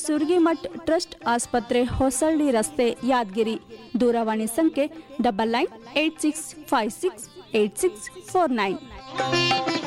Surgimath trust ಆಸ್ಪತ್ರೆ, ಹೊಸಳ್ಳಿ ರಸ್ತೆ, ಯಾದಗಿರಿ. ದೂರವಾಣಿ ಸಂಖ್ಯೆ 9986568649.